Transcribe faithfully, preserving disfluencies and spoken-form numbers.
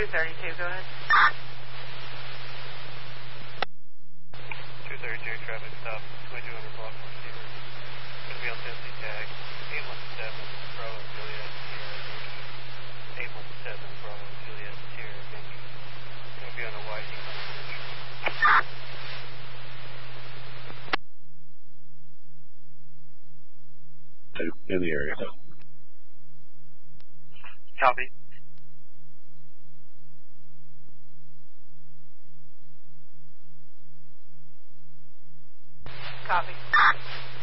two thirty-two, go ahead. two thirty-two, traffic stop, twenty-two hundred block one receiver. Going to be on Tennessee tag, eight one seven, Bravo Juliet, Sierra Beach. eight one seven, Bravo Juliet, Sierra Beach. Going to be on a white eight one seven. In the area. Copy. Copy.